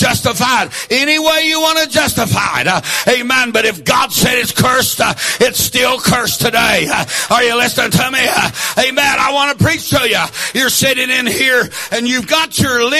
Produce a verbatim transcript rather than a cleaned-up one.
justified any way you want to justify it. Uh, amen. But if God said it's cursed, uh, it's still cursed today. Uh, are you listening to me? Uh, amen. I want to preach to you. You're sitting in here and you've got your